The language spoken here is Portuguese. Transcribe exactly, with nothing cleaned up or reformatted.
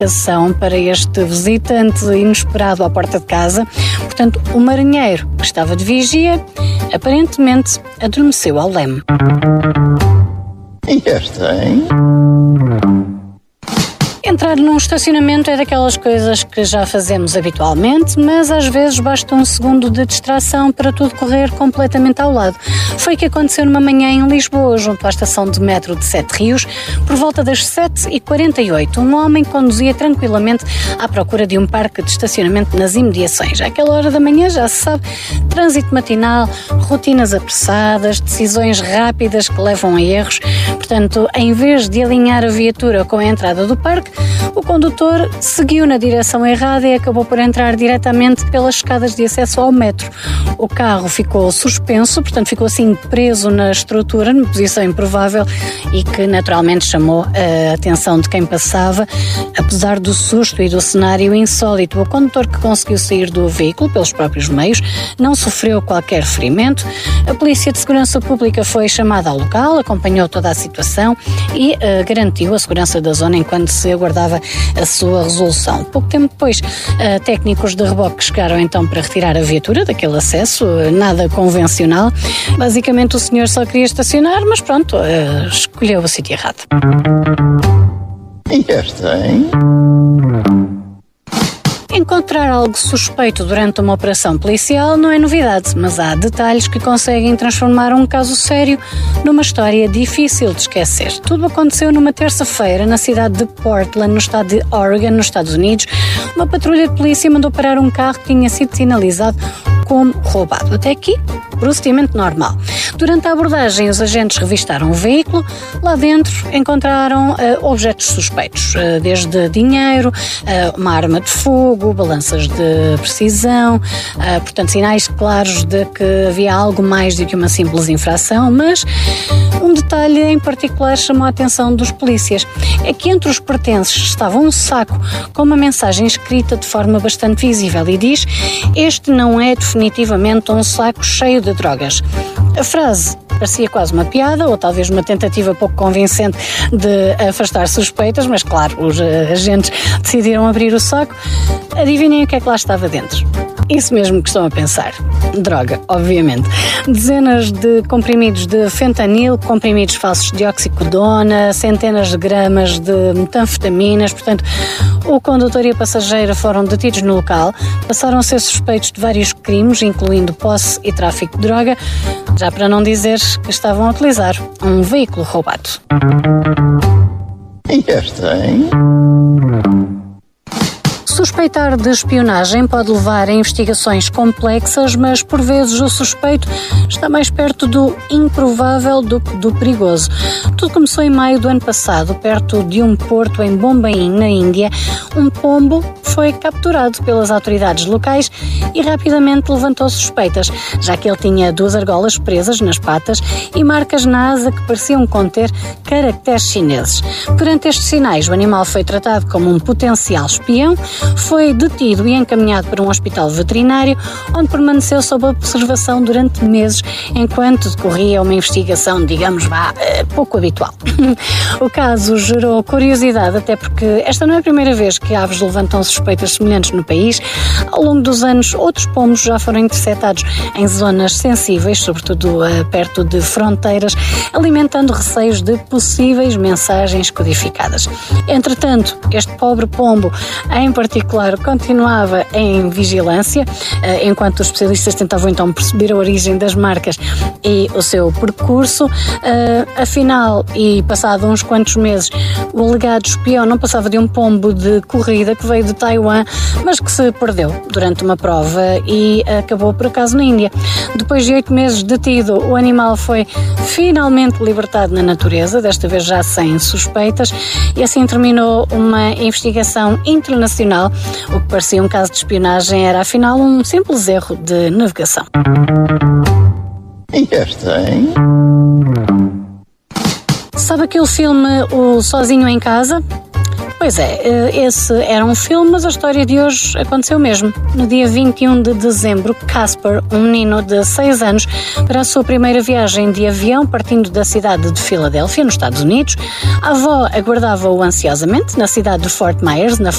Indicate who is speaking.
Speaker 1: para este visitante inesperado à porta de casa. Portanto, o marinheiro, que estava de vigia, aparentemente adormeceu ao leme.
Speaker 2: E esta, hein?
Speaker 1: Entrar num estacionamento é daquelas coisas que já fazemos habitualmente, mas às vezes basta um segundo de distração para tudo correr completamente ao lado. Foi o que aconteceu numa manhã em Lisboa, junto à estação de metro de Sete Rios, por volta das sete e quarenta e oito. Um homem conduzia tranquilamente à procura de um parque de estacionamento nas imediações. Àquela hora da manhã, já se sabe, trânsito matinal, rotinas apressadas, decisões rápidas que levam a erros. Portanto, em vez de alinhar a viatura com a entrada do parque, o condutor seguiu na direção errada e acabou por entrar diretamente pelas escadas de acesso ao metro. O carro ficou suspenso, portanto ficou assim preso na estrutura, numa posição improvável, e que naturalmente chamou a atenção de quem passava. Apesar do susto e do cenário insólito, o condutor, que conseguiu sair do veículo pelos próprios meios, não sofreu qualquer ferimento. A Polícia de Segurança Pública foi chamada ao local, acompanhou toda a situação e uh, garantiu a segurança da zona enquanto se aguardava a sua resolução. Pouco tempo depois, uh, técnicos de reboque chegaram então para retirar a viatura daquele acesso, uh, nada convencional. Basicamente o senhor só queria estacionar, mas pronto, uh, escolheu o sítio errado.
Speaker 2: E esta, hein?
Speaker 1: Encontrar algo suspeito durante uma operação policial não é novidade, mas há detalhes que conseguem transformar um caso sério numa história difícil de esquecer. Tudo aconteceu numa terça-feira na cidade de Portland, no estado de Oregon, nos Estados Unidos. Uma patrulha de polícia mandou parar um carro que tinha sido sinalizado como roubado. Até aqui, procedimento normal. Durante a abordagem, os agentes revistaram o veículo. Lá dentro encontraram uh, objetos suspeitos, uh, desde dinheiro, uh, uma arma de fogo, balanças de precisão, uh, portanto, sinais claros de que havia algo mais do que uma simples infração, mas um detalhe em particular chamou a atenção dos polícias. É que entre os pertences estava um saco com uma mensagem escrita de forma bastante visível e diz: "Este não é definitivamente um saco cheio de drogas." A frase parecia quase uma piada, ou talvez uma tentativa pouco convincente de afastar suspeitas, mas claro, os agentes decidiram abrir o saco. Adivinhem o que é que lá estava dentro? Isso mesmo que estão a pensar. Droga, obviamente. Dezenas de comprimidos de fentanil, comprimidos falsos de oxicodona, centenas de gramas de metanfetaminas. Portanto, o condutor e a passageira foram detidos no local, passaram a ser suspeitos de vários crimes, incluindo posse e tráfico de droga, já para não dizer que estavam a utilizar um veículo roubado.
Speaker 2: E esta, hein?
Speaker 1: Suspeitar de espionagem pode levar a investigações complexas, mas por vezes o suspeito está mais perto do improvável do que do perigoso. Tudo começou em maio do ano passado, perto de um porto em Bombaim, na Índia. Um pombo foi capturado pelas autoridades locais e rapidamente levantou suspeitas, já que ele tinha duas argolas presas nas patas e marcas na asa que pareciam conter caracteres chineses. Perante estes sinais, o animal foi tratado como um potencial espião, foi detido e encaminhado para um hospital veterinário, onde permaneceu sob observação durante meses, enquanto decorria uma investigação, digamos, vá, pouco habitual. O caso gerou curiosidade, até porque esta não é a primeira vez que aves levantam suspeitas semelhantes no país. Ao longo dos anos, outros pombos já foram interceptados em zonas sensíveis, sobretudo uh, perto de fronteiras, alimentando receios de possíveis mensagens codificadas. Entretanto, este pobre pombo, em particular, continuava em vigilância, uh, enquanto os especialistas tentavam então perceber a origem das marcas e o seu percurso. Uh, afinal, e passado uns quantos meses, o alegado espião não passava de um pombo de corrida que veio de Taiwan, mas que se perdeu durante uma prova e acabou por acaso na Índia. Depois de oito meses detido, o animal foi finalmente libertado na natureza, desta vez já sem suspeitas, e assim terminou uma investigação internacional. O que parecia um caso de espionagem era afinal um simples erro de navegação.
Speaker 2: E esta, hein?
Speaker 1: Sabe aquele filme O Sozinho em Casa? Pois é, esse era um filme, mas a história de hoje aconteceu mesmo. No dia vinte e um de dezembro, Casper, um menino de seis anos, para a sua primeira viagem de avião partindo da cidade de Filadélfia, nos Estados Unidos. A avó aguardava-o ansiosamente na cidade de Fort Myers, na